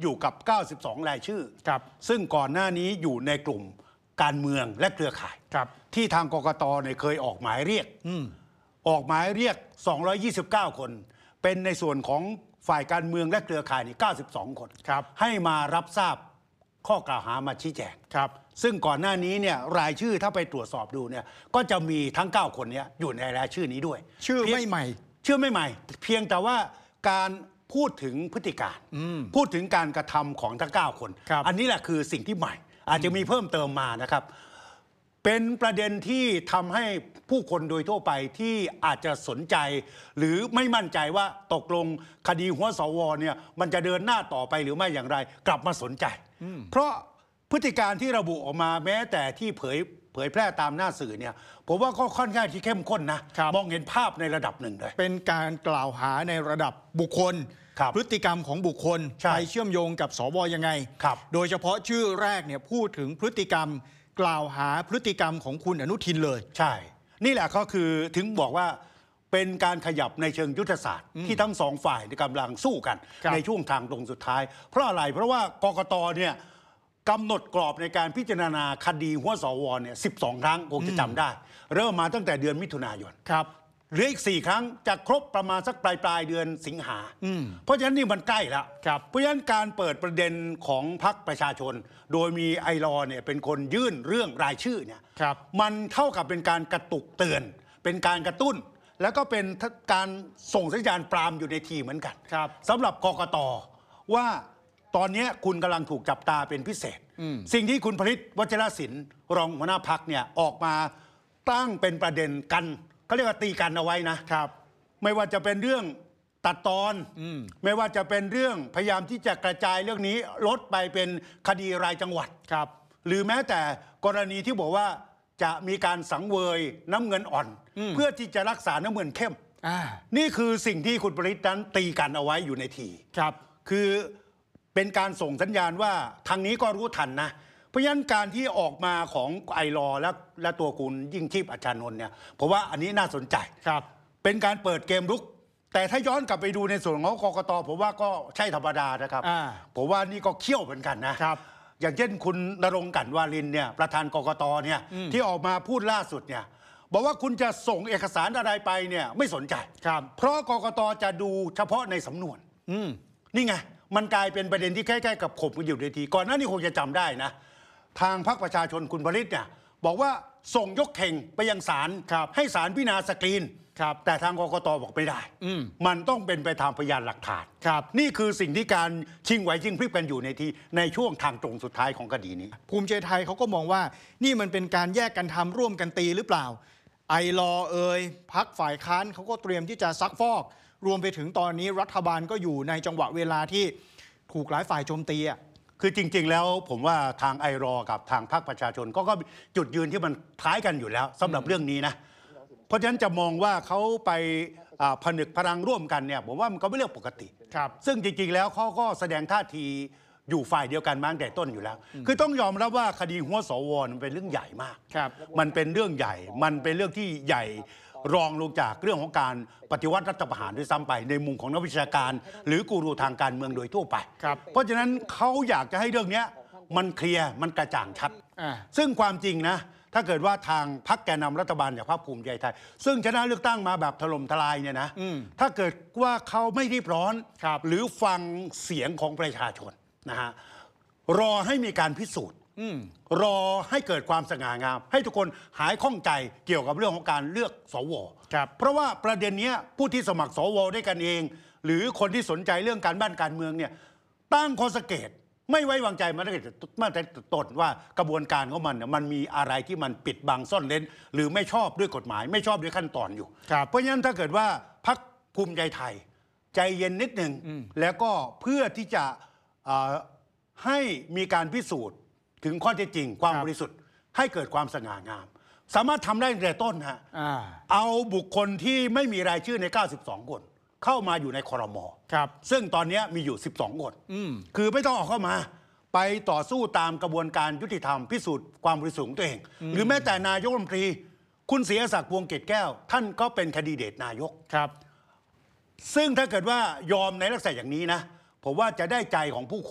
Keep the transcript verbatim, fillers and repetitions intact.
อยู่กับเก้าสิบสองรายชื่อครับซึ่งก่อนหน้านี้อยู่ในกลุ่มการเมืองและเครือข่ายครับที่ทางกกตเนี่ยเคยออกหมายเรียกออกหมายเรียกสองร้อยยี่สิบเก้าคนเป็นในส่วนของฝ่ายการเมืองและเครือข่ายนี่เก้าสิบสองคนครับให้มารับทราบข้อกล่าวหามาชี้แจงครับซึ่งก่อนหน้านี้เนี่ยรายชื่อถ้าไปตรวจสอบดูเนี่ยก็จะมีทั้งเก้าคนนี้อยู่ในรายชื่อนี้ด้วยชื่อไม่ใหม่ชื่อไม่ใหม่เพียงแต่ว่าการพูดถึงพฤติการพูดถึงการกระทำของทั้งเก้าคนอันนี้แหละคือสิ่งที่ใหม่อาจจะมีเพิ่มเติมมานะครับเป็นประเด็นที่ทำให้ผู้คนโดยทั่วไปที่อาจจะสนใจหรือไม่มั่นใจว่าตกลงคดีหัวสวเนี่ยมันจะเดินหน้าต่อไปหรือไม่อย่างไรกลับมาสนใจเพราะพฤติการที่ระบุออกมาแม้แต่ที่เผยเผยแพร่ตามหน้าสื่อเนี่ยผมว่าก็ค่อนข้างที่เข้มข้นนะมองเห็นภาพในระดับหนึ่งเลยเป็นการกล่าวหาในระดับบุคคลพฤติกรรมของบุคคลไปเชื่อมโยงกับสวยังไงโดยเฉพาะชื่อแรกเนี่ยพูดถึงพฤติกรรมกล่าวหาพฤติกรรมของคุณอนุทินเลยใช่นี่แหละก็คือถึงบอกว่าเป็นการขยับในเชิงยุทธศาสตร์ที่ทั้งสองฝ่ายกำลังสู้กันในช่วงทางตรงสุดท้ายเพราะอะไรเพราะว่ากกตเนี่ยกำหนดกรอบในการพิจารณาคดีหัวสวเนี่ยสิบสองครั้งคงจะจำได้เริ่มมาตั้งแต่เดือนมิถุนายนครับเหลืออีกสี่ครั้งจะครบประมาณสักปลายปลายเดือนสิงหาเพราะฉะนั้นนี่มันใกล้แล้วเพราะฉะนั้นการเปิดประเด็นของพรรคประชาชนโดยมีไอรอเนี่ยเป็นคนยื่นเรื่องรายชื่อเนี่ยมันเท่ากับเป็นการกระตุกเตือนเป็นการกระตุ้นแล้วก็เป็นการส่งสัญญาณปรามอยู่ในทีเหมือนกันสำหรับกกตว่าตอนนี้คุณกำลังถูกจับตาเป็นพิเศษสิ่งที่คุณผลิตวัชรศิลป์รองหัวหน้าพรรคเนี่ยออกมาตั้งเป็นประเด็นกันเขาเรียกว่าตีกันเอาไว้นะครับไม่ว่าจะเป็นเรื่องตัดตอนไม่ว่าจะเป็นเรื่องพยายามที่จะกระจายเรื่องนี้ลดไปเป็นคดีรายจังหวัดครับหรือแม้แต่กรณีที่บอกว่าจะมีการสังเวยน้ำเงินอ่อนเพื่อที่จะรักษาน้ำเงินเข้มนี่คือสิ่งที่คุณผลิตนั้นตีกันเอาไว้อยู่ในทีครับคือเป็นการส่งสัญญาณว่าทางนี้ก็รู้ทันนะเพราะฉะนั้นการที่ออกมาของไอรอและและตัวคุณยิ่งชีพอัชชานนท์เนี่ยผมว่าอันนี้น่าสนใจครับเป็นการเปิดเกมรุกแต่ถ้าย้อนกลับไปดูในส่วนของกกตผมว่าก็ใช่ธรรมดานะครับผมว่านี่ก็เขี้ยวเหมือนกันนะครับอย่างเช่นคุณณรงค์ กลั่นวารินเนี่ยประธานกกตเนี่ยที่ออกมาพูดล่าสุดเนี่ยบอกว่าคุณจะส่งเอกสารอะไรไปเนี่ยไม่สนใจครับเพราะกกตจะดูเฉพาะในสำนวนนี่ไงมันกลายเป็นประเด็นที่ใกล้ๆกับขบกันอยู่ในทีก่อนหน้านี้คงจะจำได้นะทางพรรคประชาชนคุณผลิตเนี่ยบอกว่าส่งยกเข่งไปยังศาลให้ศาลพิจารณาสกรีนแต่ทางกกตบอกไม่ได้มันต้องเป็นไปตามพยานหลักฐานนี่คือสิ่งที่การชิงไหวชิงพริบกันอยู่ในทีในช่วงทางตรงสุดท้ายของคดีนี้ภูมิใจไทยเขาก็มองว่านี่มันเป็นการแยกกันทำร่วมกันตีหรือเปล่าไอรอเอ่ยพรรคฝ่ายค้านเขาก็เตรียมที่จะซักฟอกรวมไปถึงตอนนี้รัฐบาลก็อยู่ในจังหวะเวลาที่ถูกหลายฝ่ายโจมตีอ่ะคือจริงๆแล้วผมว่าทางไอรอกับทางพรรคประชาชนก็ก็จุดยืนที่มันคล้ายกันอยู่แล้วสำหรับเรื่องนี้นะเพราะฉะนั้นจะมองว่าเขาไปผนึกพลังร่วมกันเนี่ยผมว่ามันก็ไม่เรื่องปกติครับซึ่งจริงๆแล้วเขาก็แสดงท่าทีอยู่ฝ่ายเดียวกันมาตั้งแต่ต้นอยู่แล้วคือต้องยอมรับว่าคดีหัวสวมันเป็นเรื่องใหญ่มากครับมันเป็นเรื่องใหญ่มันเป็นเรื่องที่ใหญ่รองลงจากเรื่องของการปฏิวัติรัฐประหารด้วยซ้ำไปในมุมของนักวิชาการหรือกูรูทางการเมืองโดยทั่วไปเพราะฉะนั้นเขาอยากจะให้เรื่องนี้มันเคลียร์มันกระจ่างชัดซึ่งความจริงนะถ้าเกิดว่าทางพรรคแกนนำรัฐบาลอย่างพรรคภูมิใจไทยซึ่งชนะเลือกตั้งมาแบบถล่มทลายเนี่ยนะถ้าเกิดว่าเขาไม่รีบร้อนหรือฟังเสียงของประชาชนนะฮะรอให้มีการพิสูจน์รอให้เกิดความสง่างามให้ทุกคนหายข้องใจเกี่ยวกับเรื่องของการเลือกสวเพราะว่าประเด็นนี้ผู้ที่สมัครสวด้วยกันเองหรือคนที่สนใจเรื่องการบ้านการเมืองเนี่ยตั้งข้อสังเกตไม่ไว้วางใจมาตั้งแต่มาตั้งแต่ต้นว่ากระบวนการของมันเนี่ยมันมีอะไรที่มันปิดบังซ่อนเร้นหรือไม่ชอบด้วยกฎหมายไม่ชอบด้วยขั้นตอนอยู่เพราะฉะนั้นถ้าเกิดว่าพรรคภูมิใจไทยใจเย็นนิดนึงแล้วก็เพื่อที่จะให้มีการพิสูจน์ถึงข้อเท็จจริงความบริสุทธิ์ให้เกิดความสง่างามสามารถทำได้ตั้งแต่ต้นฮะเอาบุคคลที่ไม่มีรายชื่อในเก้าสิบสองคนเข้ามาอยู่ในครม.ซึ่งตอนนี้มีอยู่สิบสองคนคือไม่ต้องออกเข้ามาไปต่อสู้ตามกระบวนการยุติธรรมพิสูจน์ความบริสุทธิ์ของตัวเองหรือแม้แต่นายกรัฐมนตรีคุณศรีศักดิ์ พวงเกตแก้วท่านก็เป็นแคนดิเดตนายกครับซึ่งถ้าเกิดว่ายอมในลักษณะอย่างนี้นะผมว่าจะได้ใจของผู้